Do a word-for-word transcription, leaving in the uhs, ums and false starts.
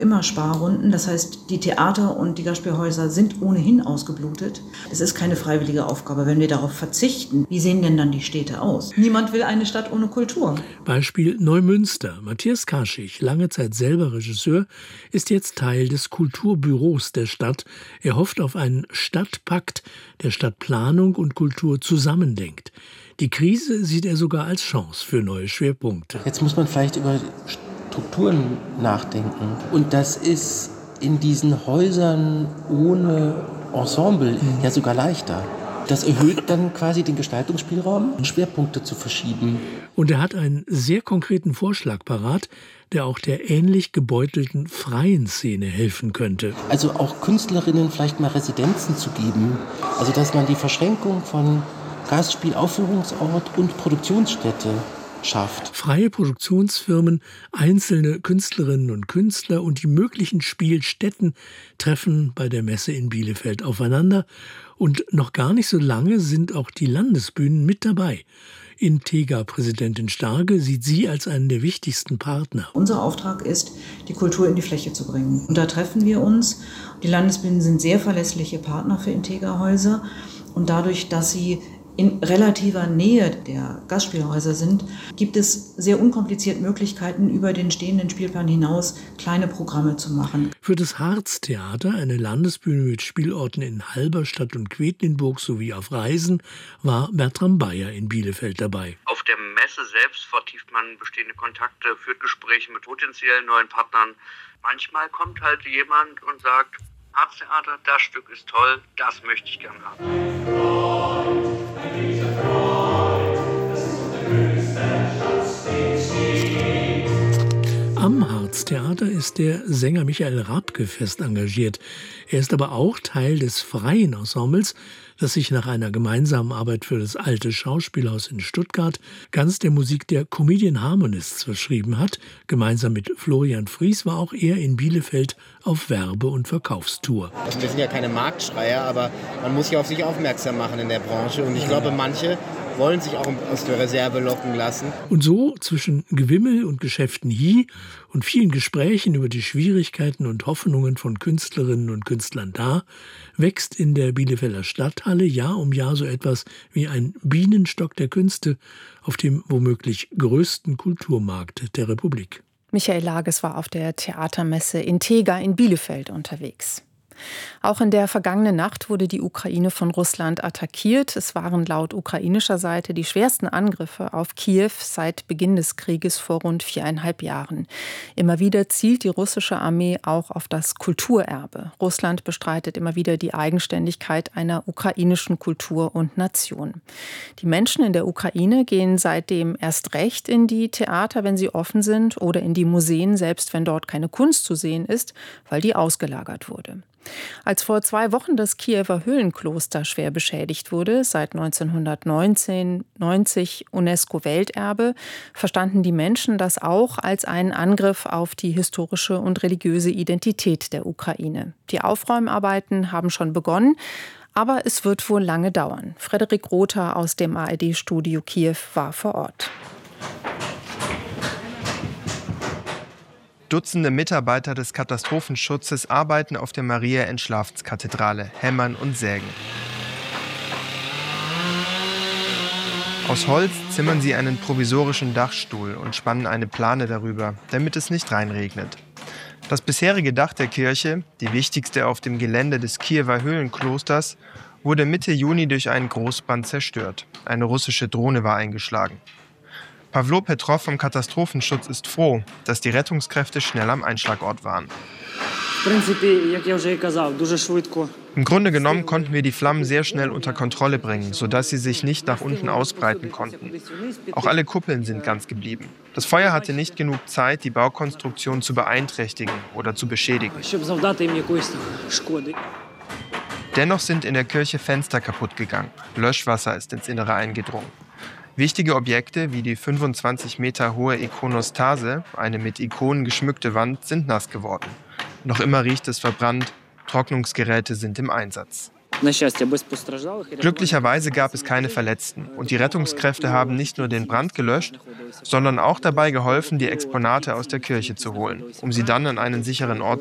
immer Sparrunden. Das heißt, die Theater und die Gastspielhäuser sind ohnehin ausgeblutet. Es ist keine freiwillige Aufgabe, wenn wir darauf verzichten. Wie sehen denn dann die Städte aus? Niemand will eine Stadt ohne Kultur. Beispiel Neumünster. Matthias Kaschig, lange Zeit selber Regisseur, ist jetzt Teil des Kulturbüros der Stadt. Er hofft auf einen Stadtpakt, der Stadtplanung und Kultur zusammendenkt. Die Krise sieht er sogar als Chance für neue Schwerpunkte. Jetzt muss man vielleicht über Strukturen nachdenken. Und das ist in diesen Häusern ohne Ensemble mhm. ja sogar leichter. Das erhöht dann quasi den Gestaltungsspielraum, Schwerpunkte zu verschieben. Und er hat einen sehr konkreten Vorschlag parat, der auch der ähnlich gebeutelten freien Szene helfen könnte. Also auch Künstlerinnen vielleicht mal Residenzen zu geben. Also dass man die Verschränkung von Gastspiel, Aufführungsort und Produktionsstätte schafft. Freie Produktionsfirmen, einzelne Künstlerinnen und Künstler und die möglichen Spielstätten treffen bei der Messe in Bielefeld aufeinander. Und noch gar nicht so lange sind auch die Landesbühnen mit dabei. Integra-Präsidentin Starke sieht sie als einen der wichtigsten Partner. Unser Auftrag ist, die Kultur in die Fläche zu bringen. Und da treffen wir uns. Die Landesbühnen sind sehr verlässliche Partner für Integra-Häuser. Und dadurch, dass sie in relativer Nähe der Gastspielhäuser sind, gibt es sehr unkompliziert Möglichkeiten, über den stehenden Spielplan hinaus kleine Programme zu machen. Für das Harztheater, eine Landesbühne mit Spielorten in Halberstadt und Quedlinburg sowie auf Reisen, war Bertram Bayer in Bielefeld dabei. Auf der Messe selbst vertieft man bestehende Kontakte, führt Gespräche mit potenziellen neuen Partnern. Manchmal kommt halt jemand und sagt, Harztheater, das Stück ist toll, das möchte ich gerne haben. Am Harztheater ist der Sänger Michael Rabke fest engagiert. Er ist aber auch Teil des freien Ensembles, das sich nach einer gemeinsamen Arbeit für das Alte Schauspielhaus in Stuttgart ganz der Musik der Comedian Harmonists verschrieben hat. Gemeinsam mit Florian Fries war auch er in Bielefeld auf Werbe- und Verkaufstour. Also wir sind ja keine Marktschreier, aber man muss ja auf sich aufmerksam machen in der Branche. Und ich glaube, manche wollen sich auch aus der Reserve locken lassen. Und so zwischen Gewimmel und Geschäften hier und vielen Gesprächen über die Schwierigkeiten und Hoffnungen von Künstlerinnen und Künstlern da, wächst in der Bielefelder Stadthalle Jahr um Jahr so etwas wie ein Bienenstock der Künste auf dem womöglich größten Kulturmarkt der Republik. Michael Lages war auf der Theatermesse Integra in Bielefeld unterwegs. Auch in der vergangenen Nacht wurde die Ukraine von Russland attackiert. Es waren laut ukrainischer Seite die schwersten Angriffe auf Kiew seit Beginn des Krieges vor rund viereinhalb Jahren. Immer wieder zielt die russische Armee auch auf das Kulturerbe. Russland bestreitet immer wieder die Eigenständigkeit einer ukrainischen Kultur und Nation. Die Menschen in der Ukraine gehen seitdem erst recht in die Theater, wenn sie offen sind, oder in die Museen, selbst wenn dort keine Kunst zu sehen ist, weil die ausgelagert wurde. Als vor zwei Wochen das Kiewer Höhlenkloster schwer beschädigt wurde, seit neunzehnhundertneunzig UNESCO-Welterbe, verstanden die Menschen das auch als einen Angriff auf die historische und religiöse Identität der Ukraine. Die Aufräumarbeiten haben schon begonnen, aber es wird wohl lange dauern. Frederik Rother aus dem A R D-Studio Kiew war vor Ort. Dutzende Mitarbeiter des Katastrophenschutzes arbeiten auf der Maria-Entschlafts-Kathedrale, hämmern und sägen. Aus Holz zimmern sie einen provisorischen Dachstuhl und spannen eine Plane darüber, damit es nicht reinregnet. Das bisherige Dach der Kirche, die wichtigste auf dem Gelände des Kiewer Höhlenklosters, wurde Mitte Juni durch einen Großbrand zerstört. Eine russische Drohne war eingeschlagen. Pawlo Petrov vom Katastrophenschutz ist froh, dass die Rettungskräfte schnell am Einschlagort waren. Im Grunde genommen konnten wir die Flammen sehr schnell unter Kontrolle bringen, sodass sie sich nicht nach unten ausbreiten konnten. Auch alle Kuppeln sind ganz geblieben. Das Feuer hatte nicht genug Zeit, die Baukonstruktion zu beeinträchtigen oder zu beschädigen. Dennoch sind in der Kirche Fenster kaputt gegangen. Löschwasser ist ins Innere eingedrungen. Wichtige Objekte wie die fünfundzwanzig Meter hohe Ikonostase, eine mit Ikonen geschmückte Wand, sind nass geworden. Noch immer riecht es verbrannt, Trocknungsgeräte sind im Einsatz. Glücklicherweise gab es keine Verletzten und die Rettungskräfte haben nicht nur den Brand gelöscht, sondern auch dabei geholfen, die Exponate aus der Kirche zu holen, um sie dann an einen sicheren Ort